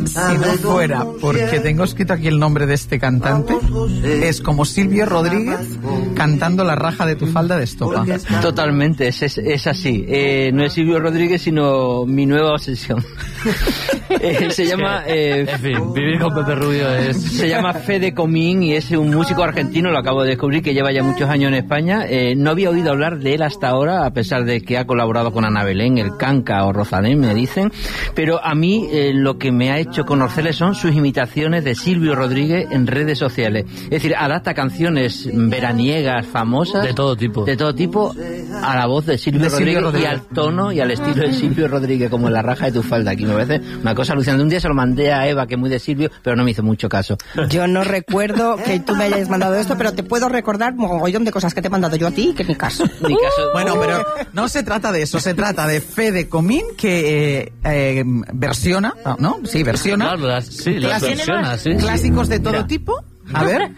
Si no fuera porque tengo escrito aquí el nombre de este cantante, es como Silvio Rodríguez cantando La raja de tu falda de estopa. Totalmente, es así. No es Silvio Rodríguez, sino mi nueva obsesión. Se llama... en fin, vivir con Pepe Rubio es... Se llama Fede Comín y es un músico argentino, lo acabo de descubrir, que lleva ya muchos años en España. No había oído hablar de él hasta ahora, a pesar de que ha colaborado con Ana Belén, El Canca o Rosalén, me dicen. Pero a mí lo que me ha hecho conocerle son sus imitaciones de Silvio Rodríguez en redes sociales. Es decir, adapta canciones veraniegas, famosas... De todo tipo. De todo tipo, a la voz de Silvio Rodríguez y al tono y al estilo de Silvio Rodríguez, como en La raja de tu falda. Aquí me parece una cosa alucinante. Un día se lo mandé a Eva, que es muy de Silvio, pero no me hizo mucho caso. Yo no recuerdo que tú me hayas mandado esto, pero te puedo recordar mogollón de cosas que te he mandado yo a ti, que ni caso. Bueno, pero no se trata de eso, se trata de Fede Comín, que versiona, ¿no? Sí, versiona. Claro, las versiona, sí. Clásicos de todo tipo. A ver.